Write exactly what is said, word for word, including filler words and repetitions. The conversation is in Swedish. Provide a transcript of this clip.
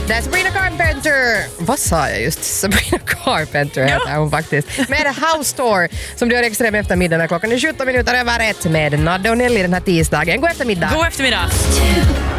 Det är Sabrina Carpenter. Vad sa jag just? Sabrina Carpenter heter hon faktiskt. Med House Tour som du gör extra med eftermiddag när klockan är sjutton minuter över ett med Nadde och Nelly den här tisdagen. God eftermiddag. God eftermiddag.